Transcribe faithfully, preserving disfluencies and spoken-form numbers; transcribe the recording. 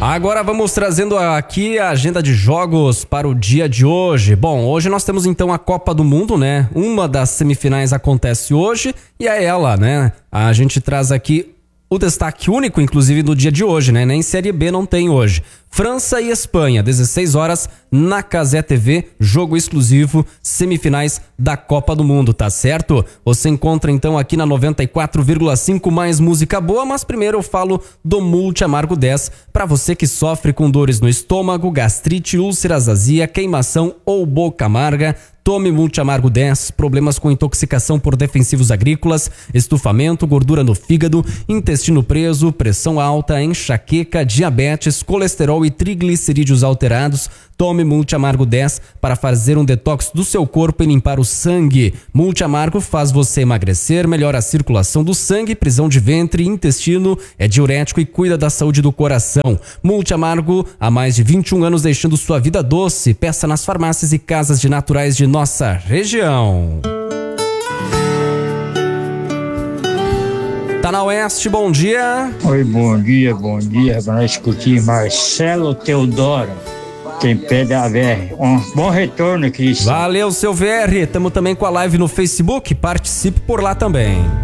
Agora vamos trazendo aqui a agenda de jogos para o dia de hoje. Bom, hoje nós temos então a Copa do Mundo, né? Uma das semifinais acontece hoje e é ela, né? A gente traz aqui o destaque único, inclusive, do dia de hoje, né? Nem Série B não tem hoje. França e Espanha, dezesseis horas, na Cazé T V, jogo exclusivo, semifinais da Copa do Mundo, tá certo? Você encontra então aqui na noventa e quatro vírgula cinco mais música boa, mas primeiro eu falo do Multi Amargo dez, para você que sofre com dores no estômago, gastrite, úlceras, azia, queimação ou boca amarga. Tome Multi Amargo dez, problemas com intoxicação por defensivos agrícolas, estufamento, gordura no fígado, intestino preso, pressão alta, enxaqueca, diabetes, colesterol e triglicerídeos alterados. Tome Multi Amargo dez para fazer um detox do seu corpo e limpar o sangue. Multi Amargo faz você emagrecer, melhora a circulação do sangue, prisão de ventre, intestino, é diurético e cuida da saúde do coração. Multi Amargo, há mais de vinte e um anos deixando sua vida doce. Peça nas farmácias e casas de naturais de nossa região. Tá na Oeste, bom dia. Oi, bom dia, bom dia. Para nós curtir Marcelo Teodoro, quem pede a V R. Um bom retorno, Cristian. Valeu, seu V R. Tamo também com a live no Facebook. Participe por lá também.